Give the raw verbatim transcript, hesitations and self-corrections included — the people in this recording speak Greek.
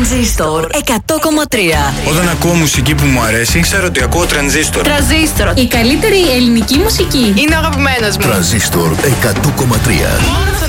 Τρανζίστορ εκατό κόμμα τρία. Όταν ακούω μουσική που μου αρέσει, ξέρω ότι ακούω Τρανζίστορ. Τρανζίστορ. Η καλύτερη ελληνική μουσική. Είναι ο αγαπημένος μου. Τρανζίστορ εκατό κόμμα τρία.